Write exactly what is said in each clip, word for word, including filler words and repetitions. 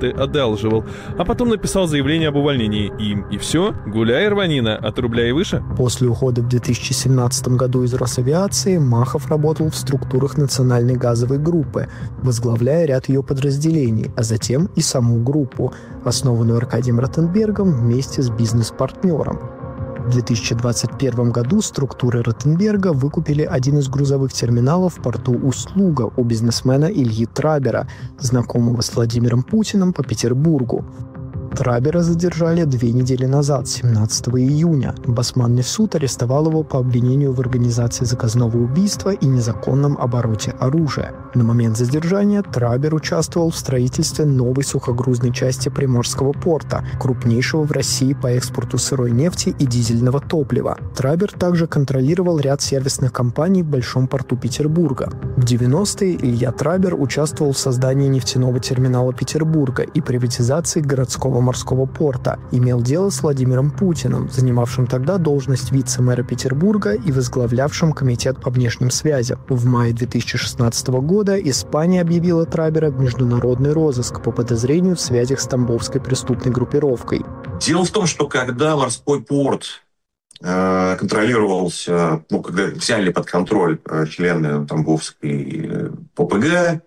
документы одалживал, а потом написал заявление об увольнении им, и все, гуляй, рванина, от рубля и выше. После ухода в две тысячи семнадцатом году из Росавиации Махов работал в структурах национальной газовой группы, возглавляя ряд ее подразделений, а затем и саму группу, основанную Аркадием Ротенбергом вместе с бизнес-партнером. В две тысячи двадцать первом году структуры Ротенберга выкупили один из грузовых терминалов в порту Усть-Луга у бизнесмена Ильи Трабера, знакомого с Владимиром Путиным по Петербургу. Трабера задержали две недели назад, семнадцатого июня. Басманный суд арестовал его по обвинению в организации заказного убийства и незаконном обороте оружия. На момент задержания Трабер участвовал в строительстве новой сухогрузной части Приморского порта, крупнейшего в России по экспорту сырой нефти и дизельного топлива. Трабер также контролировал ряд сервисных компаний в Большом порту Петербурга. В девяностые Илья Трабер участвовал в создании нефтяного терминала Петербурга и приватизации городского морского порта, имел дело с Владимиром Путиным, занимавшим тогда должность вице-мэра Петербурга и возглавлявшим комитет по внешним связям. В мае две тысячи шестнадцатого года Испания объявила Трабера в международный розыск по подозрению в связях с тамбовской преступной группировкой. Дело в том, что когда морской порт э, контролировался, ну, когда взяли под контроль э, члены Тамбовской э, ППГ,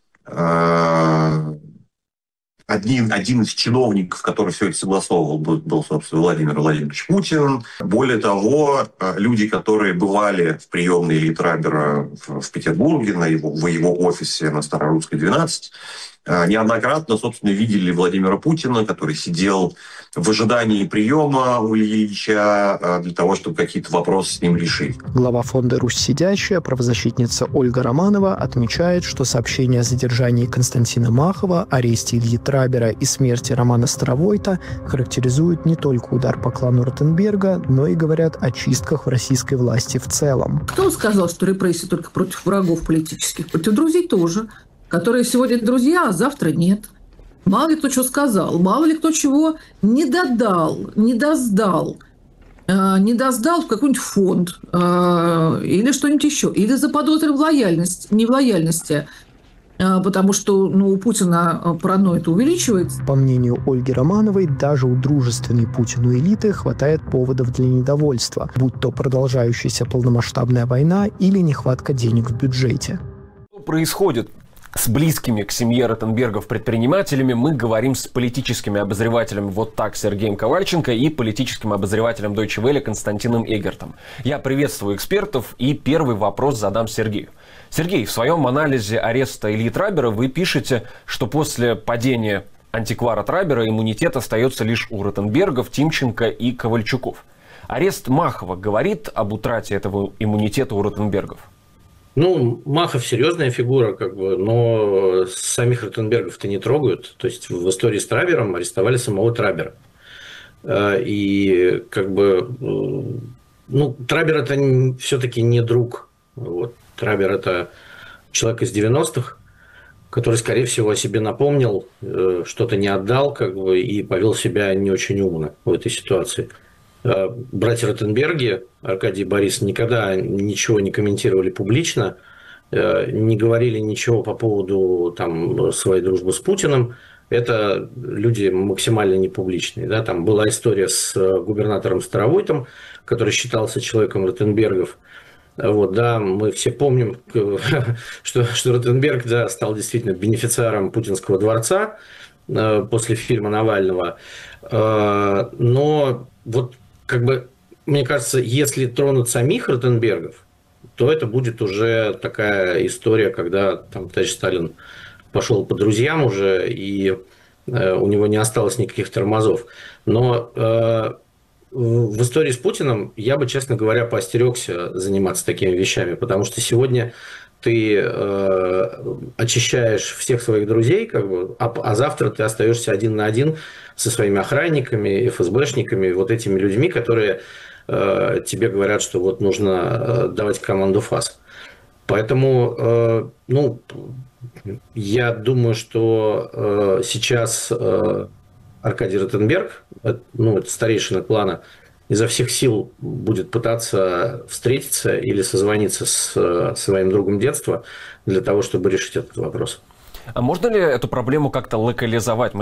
э, Один, один из чиновников, который все это согласовывал, был, был, собственно, Владимир Владимирович Путин. Более того, люди, которые бывали в приемной Ильи Трабера в, в Петербурге, на его, в его офисе на Старорусской, двенадцать, неоднократно, собственно, видели Владимира Путина, который сидел в ожидании приема у Ильи Ильича для того, чтобы какие-то вопросы с ним решить. Глава фонда «Русь сидящая», правозащитница Ольга Романова, отмечает, что сообщение о задержании Константина Махова, аресте Ильи Трабера и смерти Романа Старовойта характеризуют не только удар по клану Ротенберга, но и говорят о чистках в российской власти в целом. Кто сказал, что репрессии только против врагов политических? Против друзей тоже, которые сегодня друзья, а завтра нет. Мало ли кто что сказал, мало ли кто чего не додал, не доздал, э, не доздал в какой-нибудь фонд э, или что-нибудь еще, или заподозрил в лояльности, не в лояльности, э, потому что ну, у Путина паранойя увеличивается. По мнению Ольги Романовой, даже у дружественной Путину элиты хватает поводов для недовольства, будь то продолжающаяся полномасштабная война или нехватка денег в бюджете. Что происходит с близкими к семье Ротенбергов предпринимателями, мы говорим с политическими обозревателями вот так Сергеем Ковальченко и политическим обозревателем Deutsche Welle Константином Эгертом. Я приветствую экспертов и первый вопрос задам Сергею. Сергей, в своем анализе ареста Ильи Трабера вы пишете, что после падения антиквара Трабера иммунитет остается лишь у Ротенбергов, Тимченко и Ковальчуков. Арест Махова говорит об утрате этого иммунитета у Ротенбергов? Ну, Махов серьезная фигура, как бы, но самих Ротенбергов-то не трогают. То есть в истории с Трабером арестовали самого Трабера. И как бы, ну, Трабер это все-таки не друг. Вот. Трабер это человек из девяностых, который, скорее всего, о себе напомнил, что-то не отдал, как бы, и повел себя не очень умно в этой ситуации. Братья Ротенберги, Аркадий и Борис, никогда ничего не комментировали публично, не говорили ничего по поводу там, своей дружбы с Путиным. Это люди максимально непубличные. Да? Там была история с губернатором Старовойтом, который считался человеком Ротенбергов. Вот, да, мы все помним, что, что Ротенберг да, стал действительно бенефициаром Путинского дворца после фильма Навального. Но вот как бы, мне кажется, если тронут самих Ротенбергов, то это будет уже такая история, когда там товарищ Сталин пошел по друзьям уже, и э, у него не осталось никаких тормозов. Но э, в истории с Путиным я бы, честно говоря, поостерегся заниматься такими вещами, потому что сегодня ты э, очищаешь всех своих друзей, как бы, а, а завтра ты остаешься один на один со своими охранниками, эф эс бэшниками, вот этими людьми, которые э, тебе говорят, что вот нужно э, давать команду ФАС. Поэтому, э, ну, я думаю, что э, сейчас э, Аркадий Ротенберг, э, ну, это старейшина клана, изо всех сил будет пытаться встретиться или созвониться с своим другом детства для того, чтобы решить этот вопрос. А можно ли эту проблему как-то локализовать?